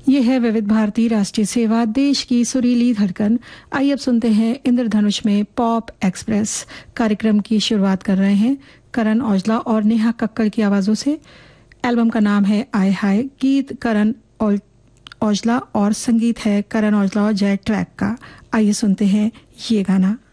ये है विविध भारती राष्ट्रीय सेवा, देश की सुरीली धड़कन। आइए अब सुनते हैं इंद्रधनुष में पॉप एक्सप्रेस। कार्यक्रम की शुरुआत कर रहे हैं करण औजला और नेहा कक्कड़ की आवाजों से। एल्बम का नाम है आय हाय। गीत करण औजला और संगीत है करण औजला और जय ट्रैक का। आइए सुनते हैं ये गाना।